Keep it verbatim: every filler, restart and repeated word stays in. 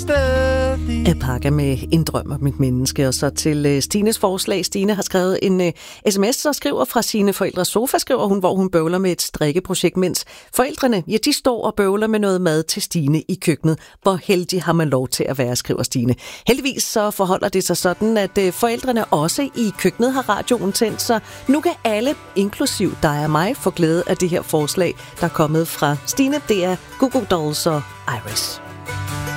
tenderly. Alpaca med En drøm om mit menneske. Og så til uh, Stines forslag. Stine har skrevet en uh, sms, og skriver fra sine forældres sofa, skriver hun, hvor hun bøvler med et strikkeprojekt, mens forældrene, ja, de står og bøvler med noget mad til Stine i køkkenet. Hvor heldig har man lov til at være, skriver Stine. Heldigvis så forholder det sig sådan, at uh, forældrene også i køkkenet har radioen tændt, så nu kan alle, inklusiv dig og mig, få glæde af det her forslag, der er kommet fra Stine. Det er Goo Goo Dolls og Iris.